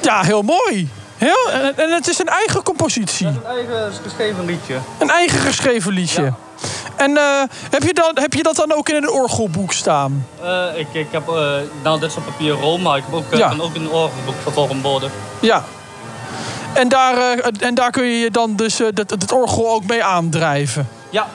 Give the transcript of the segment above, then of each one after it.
Ja, heel mooi. En het is een eigen compositie. Een eigen geschreven liedje. Een eigen geschreven liedje. Ja. En heb je dat dan ook in een orgelboek staan? Ik heb, nou dit is op papier rol, maar ik heb ook, kan ook een orgelboek vervolgen worden. Ja. En daar kun je dan dus het orgel ook mee aandrijven? Ja.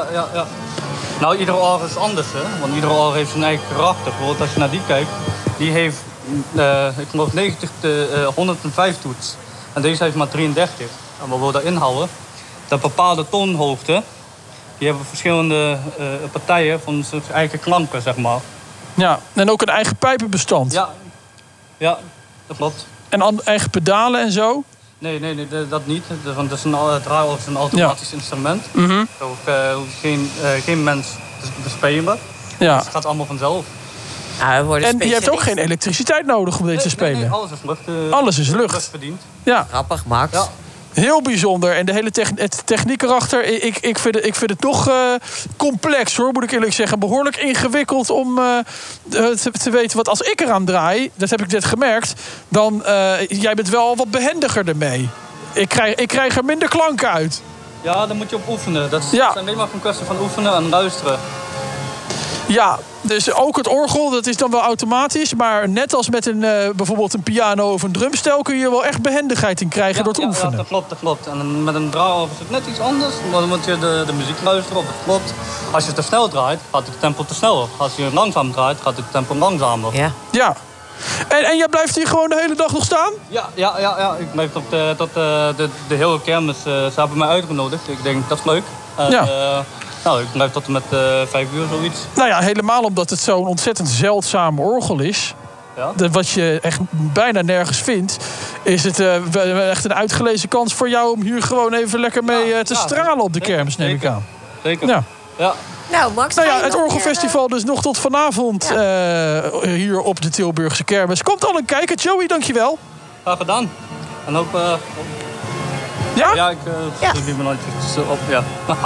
Nou, iedere orgel is anders, hè. Want iedere orgel heeft zijn eigen karakter. Bijvoorbeeld als je naar die kijkt, die heeft, ik geloof 90 te 105 toets. En deze heeft maar 33. En wat we daarin houden, dat bepaalde toonhoogte, die hebben verschillende partijen van zijn eigen klanken, zeg maar. Ja, en ook een eigen pijpenbestand? Ja, dat klopt. En eigen pedalen en zo? Nee, dat niet. Want het draaorgel is een automatisch instrument. Mm-hmm. Er hoeft geen mens te bespelen. Ja. Dus het gaat allemaal vanzelf. En je hebt ook geen elektriciteit nodig om dit te spelen? Nee, alles is lucht. Alles is lucht. Verdiend. Ja. Grappig, Max. Ja. Heel bijzonder. En de hele techniek erachter, ik vind het nog complex, hoor, moet ik eerlijk zeggen. Behoorlijk ingewikkeld om te weten wat als ik eraan draai, dat heb ik net gemerkt, dan jij bent wel wat behendiger ermee. Ik krijg er minder klanken uit. Ja, daar moet je op oefenen. Dat is alleen maar een kwestie van oefenen en luisteren. Ja, dus ook het orgel, dat is dan wel automatisch. Maar net als met bijvoorbeeld een piano of een drumstel kun je wel echt behendigheid in krijgen door te oefenen. Ja, dat klopt. En met een draaorgel is het net iets anders. Dan moet je de muziek luisteren of het klopt. Als je te snel draait, gaat het tempo te snel. Als je langzaam draait, gaat het tempo langzamer. Ja. En jij blijft hier gewoon de hele dag nog staan? Ja. Ik blijf tot de hele kermis. Ze hebben mij uitgenodigd. Ik denk, dat is leuk. Nou, ik blijf tot en met 5 uur zoiets. Nou ja, helemaal omdat het zo'n ontzettend zeldzaam orgel is. Ja? Wat je echt bijna nergens vindt. Is het echt een uitgelezen kans voor jou om hier gewoon even lekker mee te stralen op de kermis, neem ik aan. Zeker. Ja. Nou, Max, het Orgelfestival dus nog tot vanavond hier op de Tilburgse kermis. Komt al een kijker. Joey, dankjewel. Graag gedaan. En ook... Ja? Ja, ik doe die mijn handjes op, ja.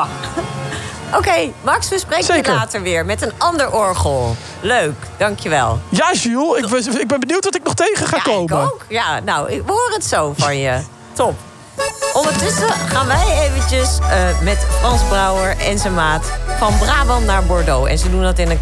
Oké, Max, we spreken je later weer met een ander orgel. Leuk, dankjewel. Ja, Jules, ik ben benieuwd wat ik nog tegen ga komen. Ik ook. Ja, nou, we horen het zo van je. Top. Ondertussen gaan wij eventjes met Frans Brouwer en zijn maat van Brabant naar Bordeaux. En ze doen dat in een